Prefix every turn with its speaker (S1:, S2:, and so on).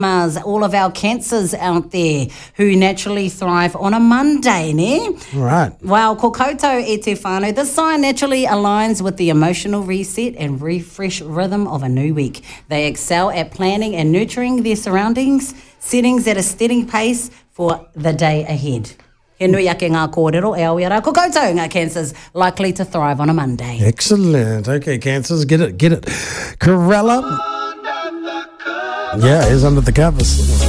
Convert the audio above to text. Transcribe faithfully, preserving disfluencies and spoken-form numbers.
S1: Mars, all of our cancers out there who naturally thrive on a Monday, ne?
S2: Right.
S1: Well, ko koutou e te whānau, this sign naturally aligns with the emotional reset and refresh rhythm of a new week. They excel at planning and nurturing their surroundings, settings at a steady pace for the day ahead. He nui ake ngā kōrero e au i ara ko koutou ngā cancers likely to thrive on a Monday.
S2: Excellent. Okay, cancers, get it, get it. Corella. Yeah, he's under the covers.